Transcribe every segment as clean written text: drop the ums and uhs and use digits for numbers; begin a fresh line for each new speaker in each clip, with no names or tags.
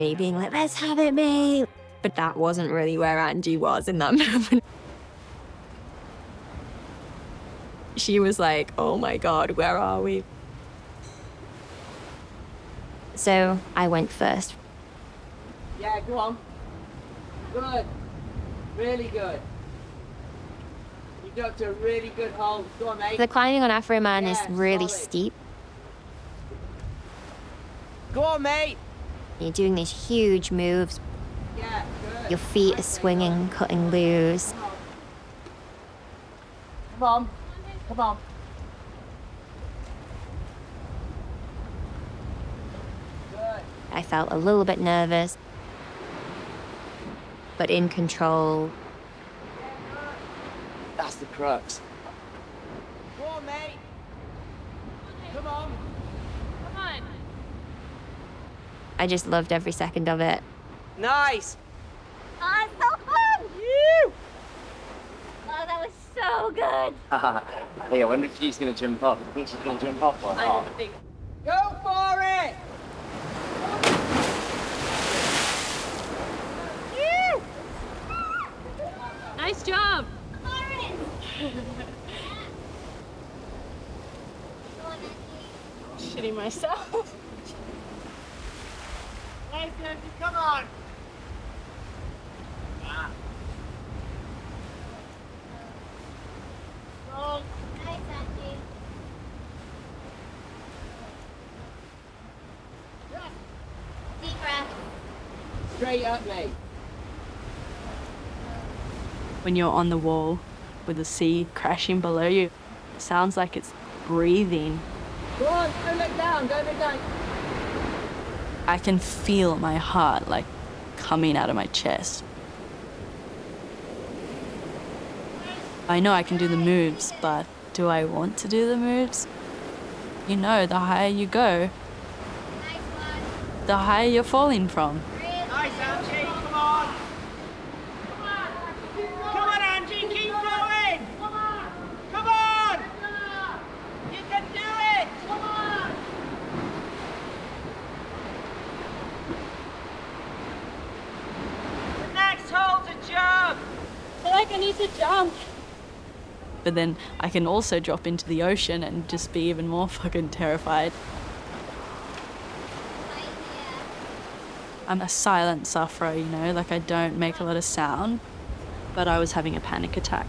Me being like, let's have it, mate. But that wasn't really where Angie was in that moment. She was like, oh my God, where are we? So I went first.
Yeah, go on. Good. Really good. You got to a really good hold. Go on, mate.
The climbing on Afro-Man is really
solid.
steep.
Go on, mate.
You're doing these huge moves.
Yeah, good.
Your feet are
Nice,
swinging, cutting loose.
Come on. Come on. Good.
I felt a little bit nervous, but in control.
That's the crux. Go on, mate. Come on.
Come on.
I just loved every second of it.
Nice.
Oh, it's so fun!
You.
Oh, that was so good.
Hey, I wonder if she's going to jump off. I think she's going to jump off or
I
not.
don't think.
Go for it!
Nice job. Shitting myself.
Nice, Angie, come on! Go.
Nice, Angie. Deep breath.
Straight up, mate.
When you're on the wall with the sea crashing below you, it sounds like it's breathing.
Go on, don't look down, don't look down.
I can feel my heart like coming out of my chest. I know I can do the moves, but do I want to do the moves? You know, the higher you go,
Nice one.
the higher you're falling from.
Nice, Angie, come on. Come on, Angie, keep going. Come on. You can do it. The next hole's a jump.
I feel like I need to jump.
But then I can also drop into the ocean and just be even more fucking terrified. I'm a silent sufferer, you know, like I don't make a lot of sound, but I was having a panic attack.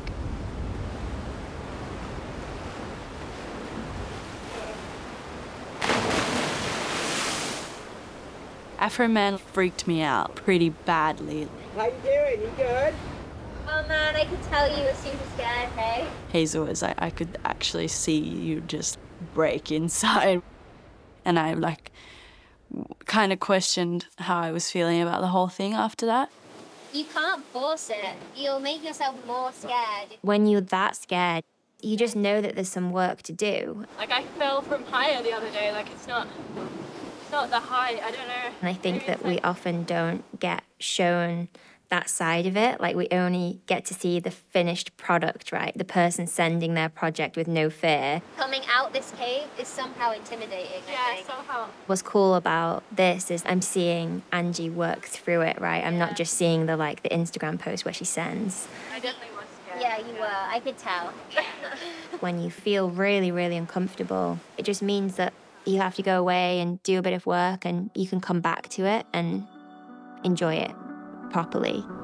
Afro-Man freaked me out pretty badly.
How you doing? You good?
Oh man, I could tell you were super scared, hey?
Hazel is I could actually see you just break inside. And I kind of questioned how I was feeling about the whole thing after that.
You can't force it. You'll make yourself more scared.
When you're that scared, you just know that there's some work to do.
Like I fell from higher the other day. Like it's not the height. I don't know.
And I think that we often don't get shown that side of it. Like we only get to see the finished product, right? The person sending their project with no fear.
Coming out this cave is somehow intimidating. I think. Somehow.
What's cool about this is I'm seeing Angie work through it, right? I'm not just seeing the Instagram post where she sends.
I definitely was scared. Yeah, you were. I could tell.
When you feel really, really uncomfortable, it just means that you have to go away and do a bit of work and you can come back to it and enjoy it properly.